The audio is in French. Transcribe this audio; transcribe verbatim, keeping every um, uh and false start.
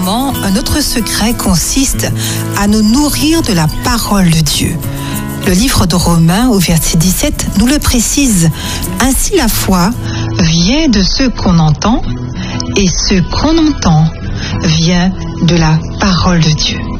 Premièrement, notre secret consiste à nous nourrir de la parole de Dieu. Le livre de Romains, au verset dix-sept, nous le précise. Ainsi, la foi vient de ce qu'on entend, et ce qu'on entend vient de la parole de Dieu.